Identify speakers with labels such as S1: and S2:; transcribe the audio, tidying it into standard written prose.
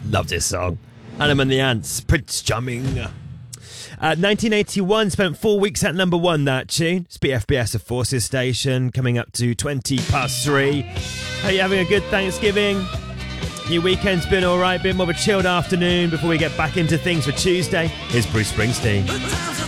S1: Love this song. Adam and the Ants, Prince Charming. 1981 spent 4 weeks at number one, that tune. It's BFBS of Forces Station, coming up to 3:20. Are you having a good Thanksgiving? Your weekend's been alright, been more of a chilled afternoon before we get back into things for Tuesday. Here's Bruce Springsteen.